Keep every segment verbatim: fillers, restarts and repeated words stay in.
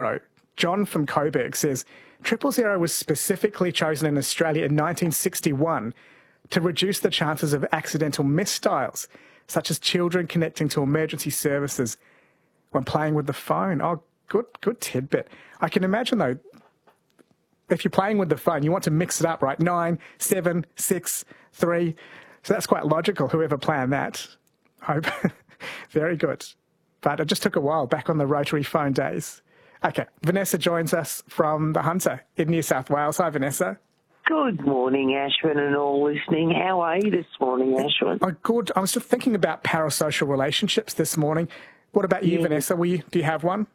Zero, John from Coburg, says, Triple Zero was specifically chosen in Australia in nineteen sixty-one to reduce the chances of accidental misdials, such as children connecting to emergency services when playing with the phone. Oh, good, good tidbit. I can imagine, though, if you're playing with the phone, you want to mix it up, right? Nine, seven, six, three. So that's quite logical, whoever planned that. Hope. Very good. But it just took a while back on the rotary phone days. Okay, Vanessa joins us from the Hunter in New South Wales. Hi, Vanessa. Good morning, Ashwin, and all listening. How are you this morning, Ashwin? Oh, good. I was just thinking about parasocial relationships this morning. What about you, yeah. Vanessa? Were you, do you have one?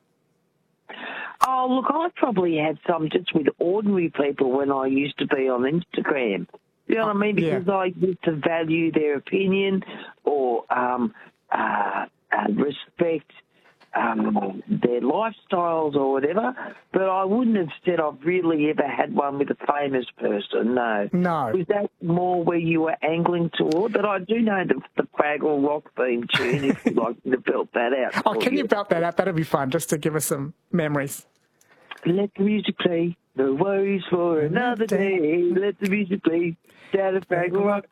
Oh, look, I probably had some just with ordinary people when I used to be on Instagram. You know what I mean? Because yeah. I used to value their opinion or um, uh, uh, respect um, their lifestyles or whatever. But I wouldn't have said I've really ever had one with a famous person, no. No. Was that more where you were angling toward? But I do know the, the Fraggle Rock theme tune, if you'd like me to belt that out. Oh, can you. you belt that out? That'd be fun, just to give us some memories. Let the music play, no worries for another day. Let the music play, down at Fraggle Rock.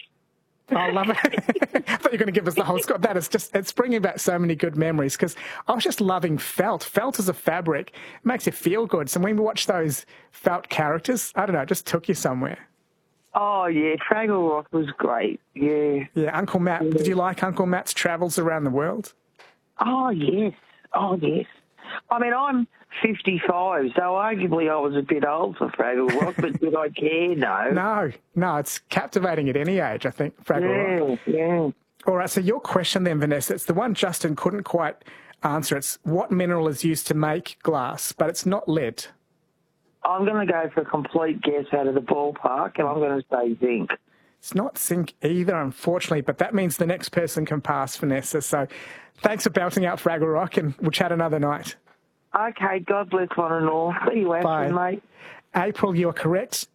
I love it. I thought you were going to give us the whole score. That is just, it's bringing back so many good memories because I was just loving felt. Felt as a fabric. It makes you feel good. So when we watch those felt characters, I don't know, it just took you somewhere. Oh, yeah, Fraggle Rock was great, yeah. Yeah, Uncle Matt. Yeah. Did you like Uncle Matt's travels around the world? Oh, yes. Oh, yes. I mean, I'm fifty-five, so arguably I was a bit old for Fraggle Rock, but did I care? No. No, no, it's captivating at any age, I think, Fraggle Rock. Yeah, yeah. All right, so your question then, Vanessa, it's the one Justin couldn't quite answer. It's what mineral is used to make glass, but it's not lead? I'm going to go for a complete guess out of the ballpark, and I'm going to say zinc. It's not zinc either, unfortunately, but that means the next person can pass, Vanessa. So thanks for belting out Fraggle Rock, and we'll chat another night. Okay, God bless one and all. See you, Ashton, mate. April, you're correct.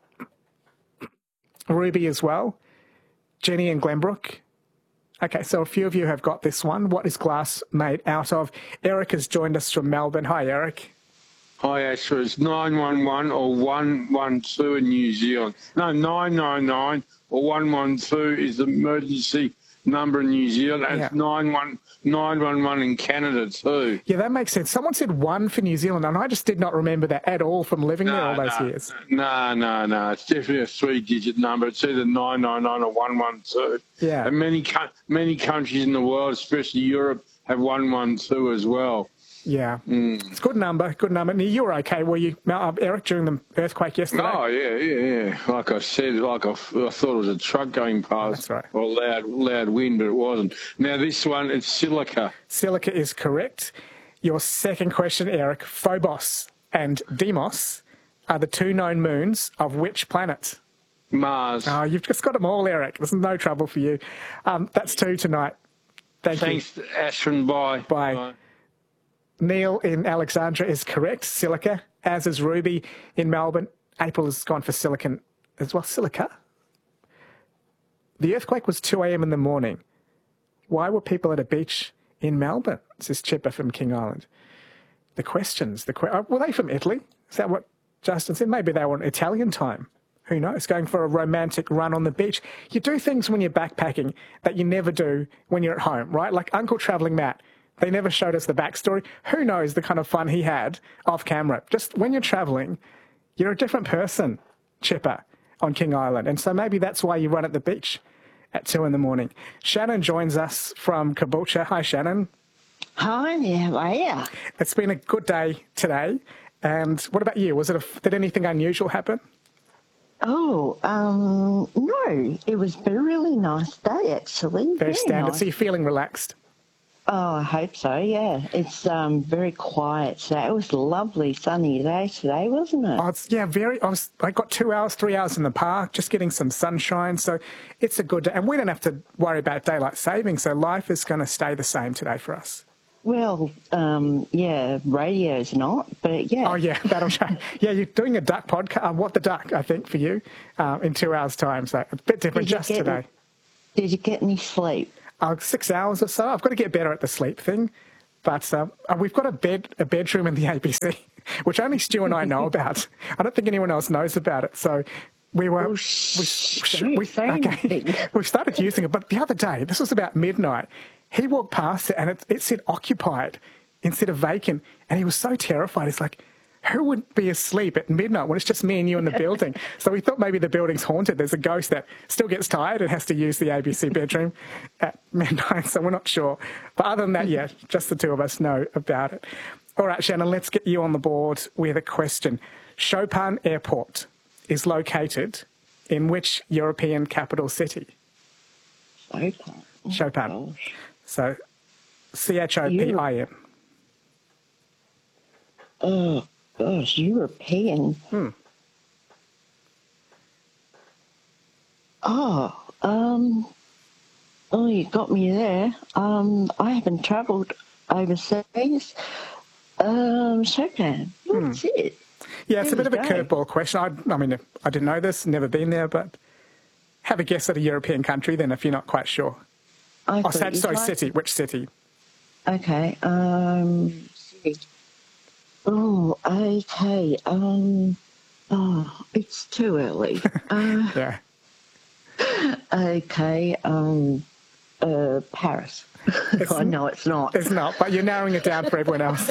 Ruby as well. Jenny and Glenbrook. Okay, so a few of you have got this one. What is glass made out of? Eric has joined us from Melbourne. Hi, Eric. Hi, Asher. It's nine one one or one one two in New Zealand. No, nine nine nine or one one two is the emergency number in New Zealand, and yeah. It's nine one one in Canada too. Yeah, that makes sense. Someone said one for New Zealand, and I just did not remember that at all from living no, there all those no, years. No, no, no. It's definitely a three-digit number. It's either nine nine nine or one one two. Yeah. And many, many countries in the world, especially Europe, have one one two as well. Yeah, mm. It's a good number, good number. And you were okay, were you, uh, Eric, during the earthquake yesterday? Oh, yeah, yeah, yeah. Like I said, like I, I thought it was a truck going past. That's right. Or loud, loud wind, but it wasn't. Now, this one, it's silica. Silica is correct. Your second question, Eric, Phobos and Deimos are the two known moons of which planet? Mars. Oh, you've just got them all, Eric. There's no trouble for you. Um, that's two tonight. Thank Thanks, you. Thanks, Ashwin. Bye. Bye. Bye. Neil in Alexandra is correct, silica, as is Ruby in Melbourne. April has gone for silicon as well. Silica? The earthquake was two a.m. in the morning. Why were people at a beach in Melbourne? This is Chipper from King Island. The questions, the que- were they from Italy? Is that what Justin said? Maybe they were on Italian time. Who knows? Going for a romantic run on the beach. You do things when you're backpacking that you never do when you're at home, right? Like Uncle Travelling Matt. They never showed us the backstory. Who knows the kind of fun he had off camera? Just when you're travelling, you're a different person, Chipper, on King Island. And so maybe that's why you run at the beach at two in the morning. Shannon joins us from Caboolture. Hi, Shannon. Hi, how are you? It's been a good day today. And what about you? Was it a, did anything unusual happen? Oh, um, no. It was a really nice day, actually. Very, Very standard. Nice. So you're feeling relaxed? Oh, I hope so, yeah. It's um, very quiet today. It was a lovely sunny day today, wasn't it? Oh, it's, yeah, very. I, was, I got two hours, three hours in the park, just getting some sunshine. So it's a good day. And we don't have to worry about daylight saving, so life is going to stay the same today for us. Well, um, yeah, radio's not, but yeah. Oh, yeah, that'll change. Yeah, you're doing a duck podcast. Uh, what the Duck, I think, for you, uh, in two hours' time. So a bit different just get, today. Did you get any sleep? Uh, six hours or so. I've got to get better at the sleep thing. But uh, we've got a bed, a bedroom in the A B C, which only Stu and I know about. I don't think anyone else knows about it. So we were, Oh, we, shh, we, don't say okay, anything. we started using it. But the other day, this was about midnight, he walked past it and it, it said occupied instead of vacant. And he was so terrified. He's like, who would be asleep at midnight when it's just me and you in the building? So we thought maybe the building's haunted. There's a ghost that still gets tired and has to use the A B C bedroom at midnight, so we're not sure. But other than that, yeah, just the two of us know about it. All right, Shannon, let's get you on the board with a question. Chopin Airport is located in which European capital city? Chopin. Oh, Chopin. gosh. So C H O P I N. Oh, gosh, European. Hmm. Oh, um, oh, you got me there. Um, I haven't travelled overseas. Um, Chopin. What's Hmm. it? Yeah, it's There a bit of we a go. curveball question. I, I mean, I didn't know this, never been there, but have a guess at a European country then if you're not quite sure. I Oh, thought so- you sorry, might- city. Which city? Okay. Um. city. Oh, okay. Um. Oh, it's too early. uh, Yeah. okay. Um. Uh. Paris. I know it's not. It's not, but you're narrowing it down for everyone else.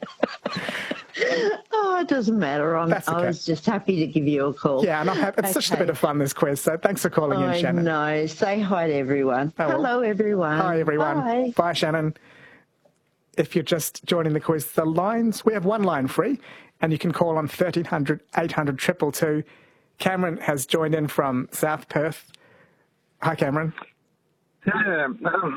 Oh, it doesn't matter. I'm, That's I okay. was just happy to give you a call. Yeah, and I have, it's such a Okay. bit of fun, this quiz, so thanks for calling in, I Shannon. know. Say hi to everyone. I will. Hello, everyone. Hi, everyone. Bye. Bye, Shannon. If you're just joining the quiz, the lines, we have one line free, and you can call on thirteen hundred, eight hundred, two two two. Cameron has joined in from South Perth. Hi, Cameron. Yeah, um,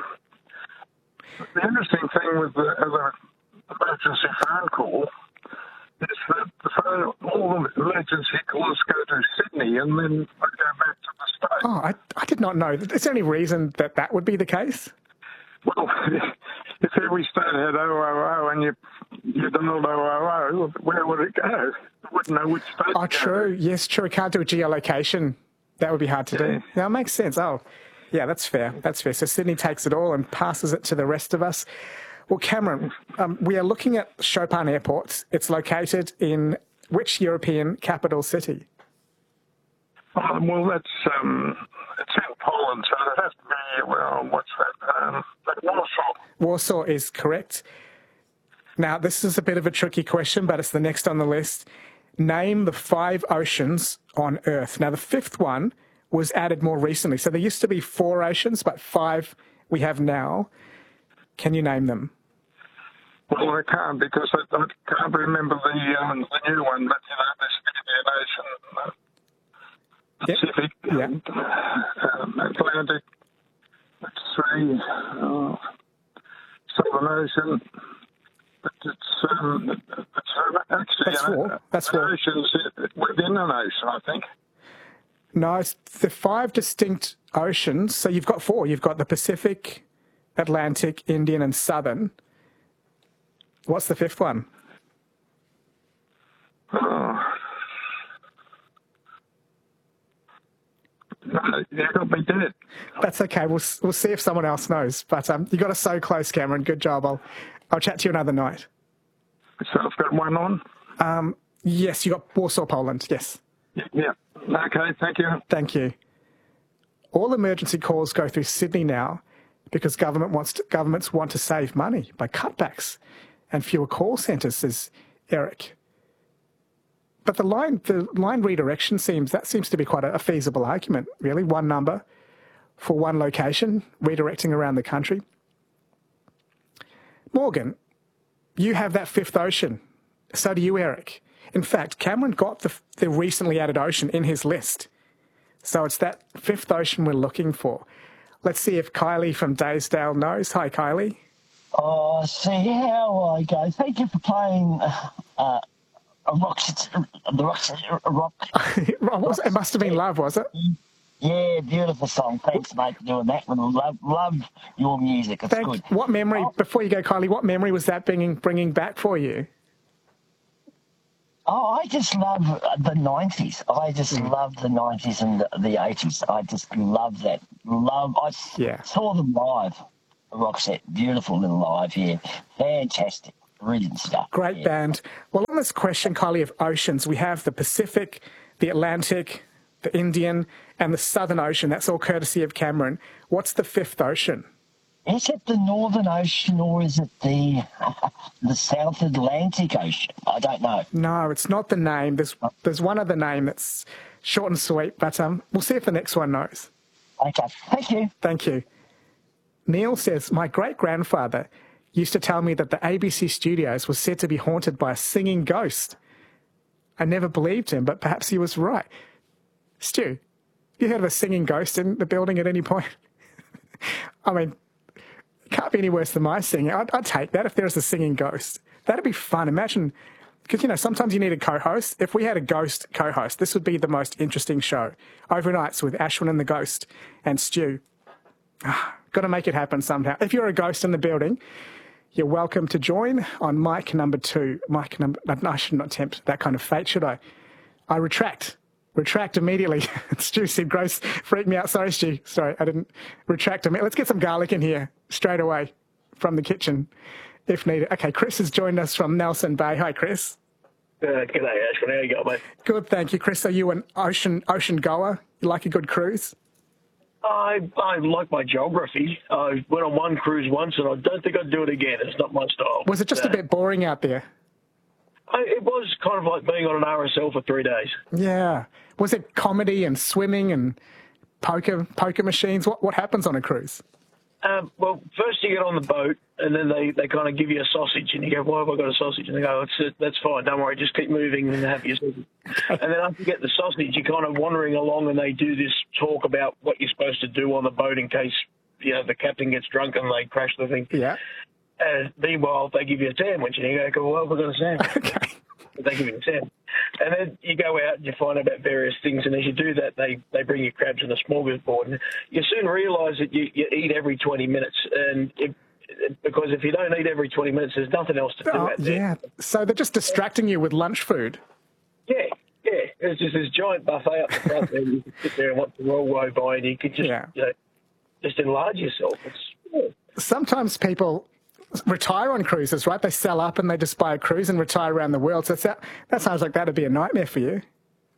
the interesting thing with the other emergency phone call is that the phone, all the emergency calls go to Sydney and then I go back to the States. Oh, I, I did not know. Is there any reason that that would be the case? Well, if every state had oh oh oh and you, you dialed oh oh oh, where would it go? You wouldn't know which state Oh, to go true. to. Yes, true. We can't do a geolocation. That would be hard to do. Yeah. Yeah, it makes sense. Oh, yeah, that's fair. That's fair. So Sydney takes it all and passes it to the rest of us. Well, Cameron, um, we are looking at Chopin Airport. It's located in which European capital city? Oh, well, that's um, it's in Poland, so it has to be, well, what's that? Um, like Warsaw. Warsaw is correct. Now, this is a bit of a tricky question, but it's the next on the list. Name the five oceans on Earth. Now, the fifth one was added more recently. So there used to be four oceans, but five we have now. Can you name them? Well, I can't because I, I can't remember the um, the new one, but you know, this Indian Ocean, uh, Pacific, Yeah. and, uh, um, Atlantic, that's three, uh, Southern Ocean. But it's, um, it's uh, actually That's an, four. That's an four. ocean's within an ocean, I think. No, it's the five distinct oceans. So you've got four. You've got the Pacific, Atlantic, Indian, and Southern. What's the fifth one? Oh. No, you got me dead. That's okay. We'll we'll see if someone else knows. But um, you got us so close, Cameron. Good job. I'll I'll chat to you another night. So I've got one on? Yes, you got Warsaw, Poland. Yes. Yeah. Okay, thank you. Thank you. All emergency calls go through Sydney now because government wants to, governments want to save money by cutbacks and fewer call centres, says Eric. But the line, the line redirection seems, that seems to be quite a, a feasible argument, really. One number for one location, redirecting around the country. Morgan, you have that fifth ocean. So do you, Eric. In fact, Cameron got the, the recently added ocean in his list. So it's that fifth ocean we're looking for. Let's see if Kylie from Daysdale knows. Hi, Kylie. Oh, see how I go. Thank you for playing uh, uh, a rock, the rock, rock. It must have been Love, was it? Yeah, beautiful song. Thanks, mate, for doing that. And I love, love your music. It's Thank, good. what memory, Oh, before you go, Kylie, what memory was that bringing, bringing back for you? oh, I just love the nineties. I just Mm. love the nineties and the, the eighties. I just love that. Love. I s- Yeah. saw them live. Roxette. Beautiful little live here. Fantastic. Brilliant stuff. Great yeah. band. Well, on this question, Kylie, of oceans, we have the Pacific, the Atlantic, the Indian, and the Southern Ocean. That's all courtesy of Cameron. What's the fifth ocean? Is it the Northern Ocean or is it the the South Atlantic Ocean? I don't know. No, it's not the name. There's there's one other name that's short and sweet, but um, we'll see if the next one knows. Okay, thank you. Thank you. Neil says, my great-grandfather used to tell me that the A B C studios was said to be haunted by a singing ghost. I never believed him, but perhaps he was right. Stu, you heard of a singing ghost in the building at any point? I mean, it can't be any worse than my singing. I'd, I'd take that if there was a singing ghost. That'd be fun. Imagine, because, you know, sometimes you need a co-host. If we had a ghost co-host, this would be the most interesting show. Overnights with Ashwin and the Ghost and Stu. Ah, got to make it happen somehow. If you're a ghost in the building, you're welcome to join on mic number two. Mic number... No, I should not tempt that kind of fate, should I? I retract. Retract immediately. Stu said gross. Freaked me out. Sorry, Stu. Sorry, I didn't retract. Let's get some garlic in here straight away from the kitchen if needed. Okay, Chris has joined us from Nelson Bay. Hi, Chris. Uh, g'day, Ashwin. How you going, mate? Good, thank you, Chris. Are you an ocean ocean goer? You like a good cruise? I I like my geography. I went on one cruise once, and I don't think I'd do it again. It's not my style. Was it just uh, a bit boring out there? I, it was kind of like being on an R S L for three days. Yeah. Was it comedy and swimming and poker poker machines? What what happens on a cruise? Um, well, first you get on the boat, and then they, they kind of give you a sausage, and you go, why have I got a sausage? And they go, that's, that's fine, don't worry, just keep moving and have your sausage. And then after you get the sausage, you're kind of wandering along, and they do this talk about what you're supposed to do on the boat in case, you know, the captain gets drunk and they crash the thing. Yeah. And meanwhile, they give you a sandwich, and you go, well, we've got a sandwich. Okay. They give you a sandwich. And then you go out and you find out about various things, and as you do that, they, they bring you crabs and a smorgasbord. And you soon realise that you, you eat every twenty minutes, and it, it, because if you don't eat every twenty minutes, there's nothing else to do oh, out there. Yeah, so they're just distracting you with lunch food. Yeah, yeah. It's just this giant buffet up the front there. You can sit there and watch the world go by, and you can just, yeah. you know, just enlarge yourself. It's, yeah. Sometimes people retire on cruises, right? They sell up and they just buy a cruise and retire around the world. So that, that sounds like that would be a nightmare for you.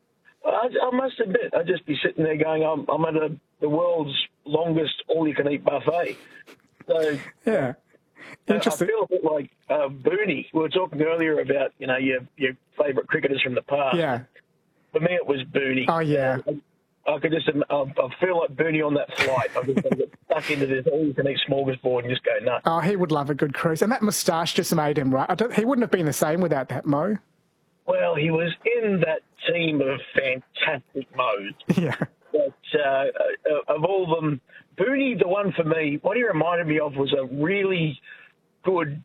I, I must admit, I'd just be sitting there going, I'm, I'm at a, the world's longest all-you-can-eat buffet. So, yeah. Interesting. I feel a bit like uh, Booney. We were talking earlier about, you know, your, your favourite cricketers from the past. Yeah. For me, it was Booney. Oh, yeah. I, I could just, I, I feel like Booney on that flight. I just get stuck into this all-you-can-eat smorgasbord and just go nuts. Oh, he would love a good cruise. And that moustache just made him, right? I don't, he wouldn't have been the same without that, Mo. Well, he was in that team of fantastic Mo's. Yeah. But uh, of all of them, Booney, the one for me, what he reminded me of was a really good,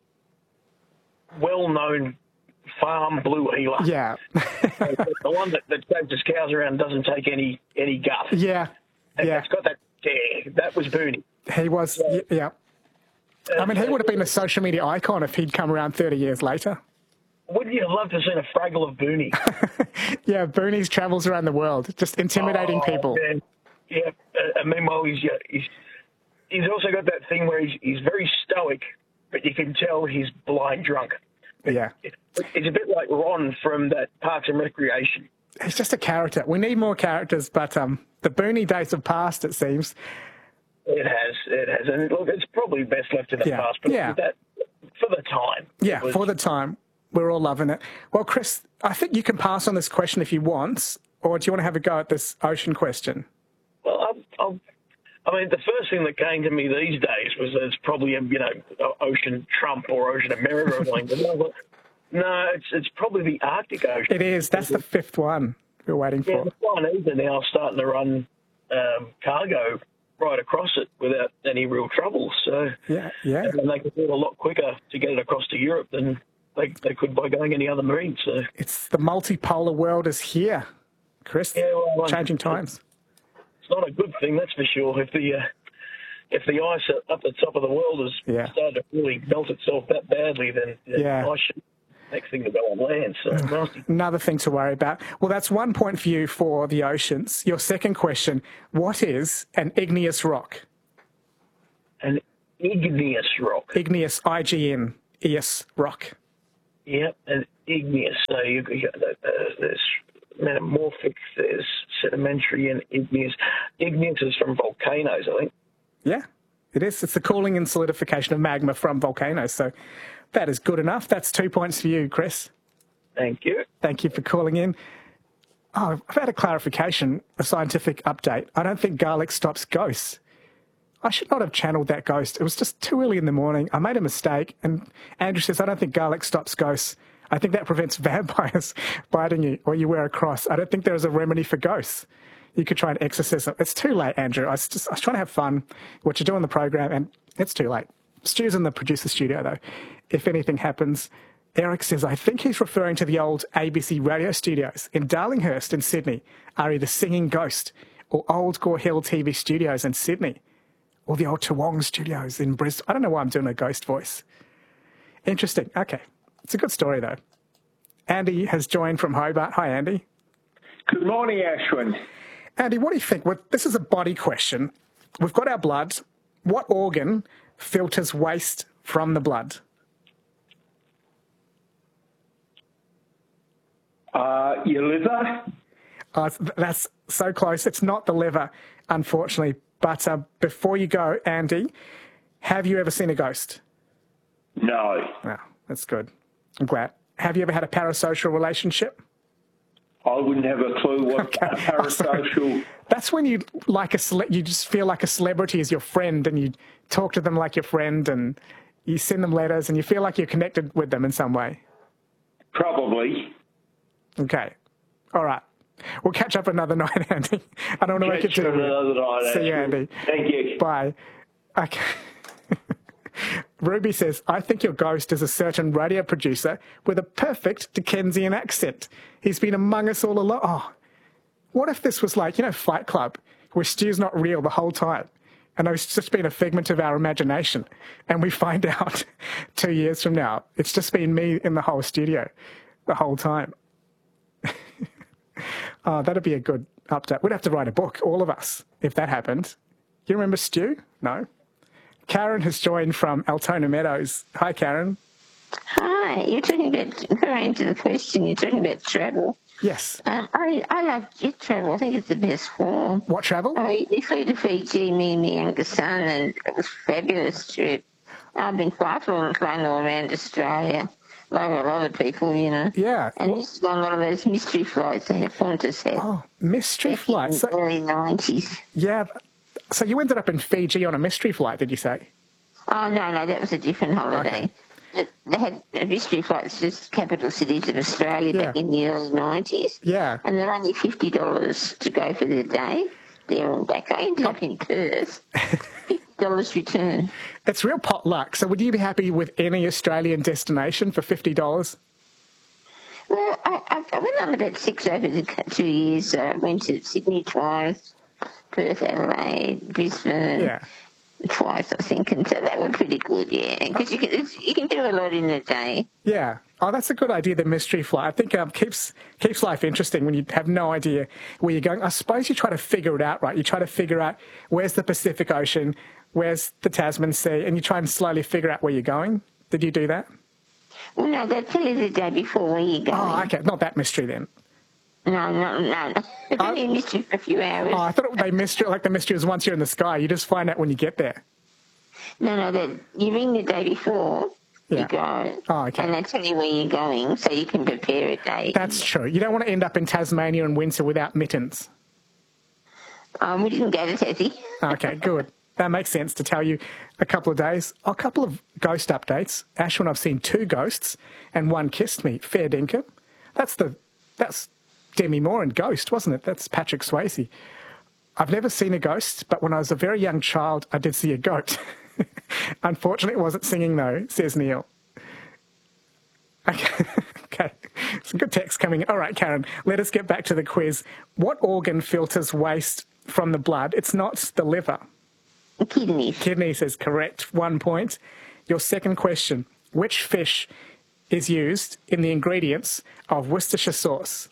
well-known farm blue heeler. Yeah. The one that, that takes his cows around and doesn't take any, any guff. Yeah. And yeah. It's got that, yeah, that was Booney. He was, so, yeah. I mean, he would have been a social media icon if he'd come around thirty years later. Wouldn't you have loved to have seen a Fraggle of Booney? Yeah, Booney's travels around the world, just intimidating oh, people. Man. Yeah, uh, and meanwhile, he's, he's he's also got that thing where he's, he's very stoic, but you can tell he's blind drunk. Yeah. It's a bit like Ron from that Parks and Recreation. He's just a character. We need more characters, but um, the Booney days have passed, it seems. It has, it has. And look, it's probably best left in the yeah. past, but yeah. that, for the time. Yeah, was, for the time. We're all loving it. Well, Chris, I think you can pass on this question if you want, or do you want to have a go at this ocean question? Well, I'll, I'll, I mean, the first thing that came to me these days was that it's probably, a, you know, Ocean Trump or Ocean America or something. No, it's it's probably the Arctic Ocean. It is. That's the fifth one we're waiting yeah, for. The Chinese are now starting to run um, cargo right across it without any real trouble. So yeah, yeah. And they can do it a lot quicker to get it across to Europe than they, they could by going any other marine. So it's the multipolar world is here, Chris. Yeah, well, changing times. It's not a good thing, that's for sure. If the uh, if the ice up the top of the world has yeah. started to really melt itself that badly, then yeah. the ice should next thing to go on land. So another thing to worry about. Well, that's one point for you for the oceans. Your second question: what is an igneous rock? An igneous rock. Igneous, I G N E S rock. Yep, and igneous. So you, you uh, there's metamorphic, there's sedimentary, and igneous. Igneous is from volcanoes, I think. Yeah, it is. It's the cooling and solidification of magma from volcanoes. So that is good enough. That's two points for you, Chris. Thank you. Thank you for calling in. Oh, I've had a clarification, a scientific update. I don't think garlic stops ghosts. I should not have channeled that ghost. It was just too early in the morning. I made a mistake. And Andrew says, I don't think garlic stops ghosts. I think that prevents vampires biting you or you wear a cross. I don't think there is a remedy for ghosts. You could try an exorcism. It's too late, Andrew. I was, just, I was trying to have fun, what you're doing the program, and it's too late. Stu's in the producer studio, though. If anything happens, Eric says, I think he's referring to the old A B C radio studios in Darlinghurst in Sydney are either Singing Ghost or Old Gore Hill T V studios in Sydney or the old Toowong studios in Brisbane. I don't know why I'm doing a ghost voice. Interesting. Okay. It's a good story, though. Andy has joined from Hobart. Hi, Andy. Good morning, Ashwin. Andy, what do you think? Well, this is a body question. We've got our blood. What organ filters waste from the blood? Uh, your liver? Uh, that's so close. It's not the liver, unfortunately. But uh, before you go, Andy, have you ever seen a ghost? No. Oh, that's good. I'm glad. Have you ever had a parasocial relationship? I wouldn't have a clue what Okay. a parasocial... Oh, that's when you like a cele- you just feel like a celebrity is your friend and you talk to them like your friend and you send them letters and you feel like you're connected with them in some way. Probably. Okay. All right. We'll catch up another night, Andy. I don't want to make it Catch too you another night, See you, Ashwin. Andy. Thank you. Bye. Okay. Ruby says, I think your ghost is a certain radio producer with a perfect Dickensian accent. He's been among us all along. Oh, what if this was like, you know, Fight Club, where Stu's not real the whole time, and it's just been a figment of our imagination, and we find out two years from now, it's just been me in the whole studio the whole time. Oh, that'd be a good update. We'd have to write a book, all of us, if that happened. You remember Stu? No? Karen has joined from Altona Meadows. Hi, Karen. Hi. You're talking about, going to the question, you're talking about travel. Yes. Um, I, I love jet travel. I think it's the best form. What travel? I we flew to Fiji, me and my younger son, and it was a fabulous trip. I've been quite flown all around Australia, like a lot of people, you know. Yeah. And this is on one of those mystery flights they have Qantas had. Oh, mystery flight. So, in the early nineties. Yeah. So you ended up in Fiji on a mystery flight, did you say? Oh, no, no, that was a different holiday. Okay. They had mystery flights to capital cities of Australia Yeah. back in the early nineties. Yeah. And they're only fifty dollars to go for the day, there and back. I ended up in Perth. fifty dollars return. It's real pot luck. So would you be happy with any Australian destination for fifty dollars? Well, I, I, I went on about six over the two years. I uh, went to Sydney twice, Perth, Adelaide, Brisbane. Yeah. Twice, I think, and so that was pretty good, yeah. Because you can, it's, you can do a lot in a day. Yeah. Oh, that's a good idea, the mystery flight. I think um, keeps keeps life interesting when you have no idea where you're going. I suppose you try to figure it out, right? You try to figure out where's the Pacific Ocean, where's the Tasman Sea, and you try and slowly figure out where you're going. Did you do that? Well, no, they tell you the day before where you're going. Oh, okay. Not that mystery then. No, no, no. It's only a mystery for a few hours. Oh, I thought it, they mystery, like the mystery was once you're in the sky. You just find out when you get there. No, no, that you ring the day before Yeah. you go. Oh, okay. And they tell you where you're going so you can prepare a day. That's true. You don't want to end up in Tasmania in winter without mittens. Um, we didn't go to Tassie. Okay, good. That makes sense to tell you a couple of days. A couple of ghost updates. Ashwin, I've seen two ghosts and one kissed me. Fair dinkum. That's the, that's Demi Moore in Ghost, wasn't it? That's Patrick Swayze. I've never seen a ghost, but when I was a very young child, I did see a goat. Unfortunately, it wasn't singing, though, says Neil. Okay. Okay. Some good text coming in. All right, Karen, let us get back to the quiz. What organ filters waste from the blood? It's not the liver. Kidneys. Kidneys is correct. One point. Your second question. Which fish is used in the ingredients of Worcestershire sauce?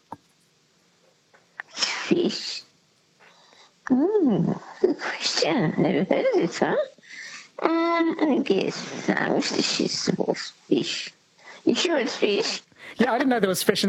Fish. Ooh, good question. Never heard of this one. Um, I guess. I wish this is all fish. You sure it's fish? Yeah, I didn't know there was fish in